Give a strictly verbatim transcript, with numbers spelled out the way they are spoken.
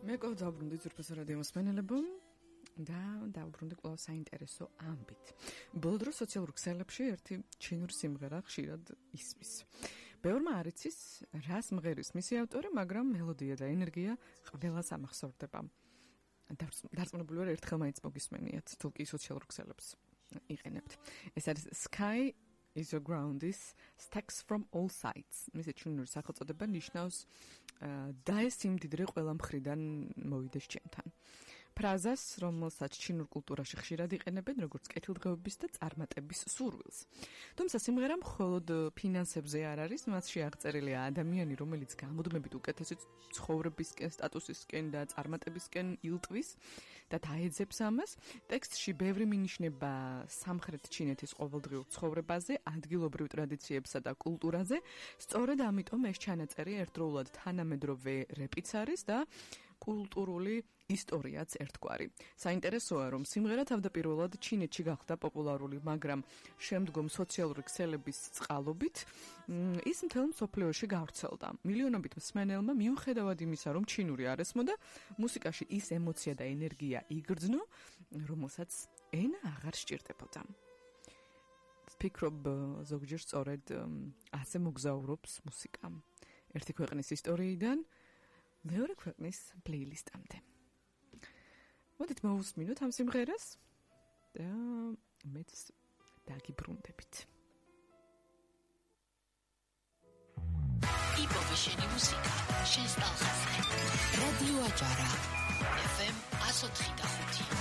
მე გავდაბრუნდი ძვირფასო რადიო მსმენელებო და დავბრუნდი კვლავ საინტერესო ამბით. ბოლო დროს სოციალურ ქსელებში ერთი ჩინური სიმღერა ხშირად ისმის. ბევრმა არ იცის, რა სიმღერის მისი ავტორი, მაგრამ მელოდია და ენერგია ყველას ამახსოვრდება. დარწმუნებული ვარ, ერთხელ მაინც მოგისმენიათ, თუ კი სოციალურ ქსელებს იყენებთ. ეს არის Sky is your ground-ის Stacks from all sides. მისი ჩინური სახელწოდება ნიშნავს დაესიმდიდრე ყველა მხრიდან მოვიდეს ჩემთან. ფრაზას, რომელსაც ჩინურ კულტურაში ხშირად იყენებენ, როგორც კეთილდღეობის და წარმატების სურვილს. თუმცა სიმღერა მხოლოდ ფინანსებზე არ არის, მასში აღწერილია ადამიანი, რომელიც გამუდმებით უკეთესი ცხოვრებისკენ, სტატუსისკენ და წარმატებისკენ ილტვის და დაეძებს ამას. ტექსტში ბევრი მინიშნება სამხრეთ ჩინეთის ყოველდღიურ ცხოვრებაზე, ადგილობრივ ტრადიციებსა და კულტურაზე. სწორედ ამიტომ ეს ჩანაწერი ერთდროულად თანამედროვე რეპიც არის და კულტურული ისტორიაც ერთგვარი. საინტერესოა, რომ სიმღერა თავდაპირველად ჩინეთში გახდა პოპულარული, მაგრამ შემდგომ სოციალური ქსელების წყალობით ის მთელ მსოფლიოში გავრცელდა. მილიონობით მსმენელმა მიუხედავად იმისა, რომ ჩინური არ ესმოდა, მუსიკაში ის ემოცია და ენერგია იგრძნო, რომელსაც ენა აღარ სჭირდებოდა. ვფიქრობ, ზოგჯერ სწორედ ასე მოგზაურობს მუსიკა. ერთი ქვეყნის ისტორიიდან მეორე ქვეყნის პლეილისტამდე. მოდით მოვუსმინოთ ამ სიმღერას და მეც დაგიბრუნდებით. იპოვე შენი მუსიკა, შენს ტალღაზე. რადიო აჭარა. ეფ ემ one oh three point five.